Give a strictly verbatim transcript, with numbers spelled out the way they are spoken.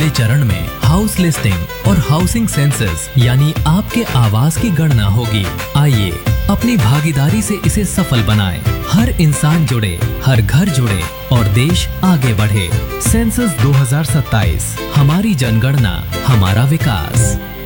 चरण में house listing और हाउसिंग सेंसस यानी आपके आवास की गणना होगी। आइए अपनी भागीदारी से इसे सफल बनाएं। हर इंसान जुड़े, हर घर जुड़े और देश आगे बढ़े। सेंसस दो हज़ार सत्ताईस, हमारी जनगणना, हमारा विकास।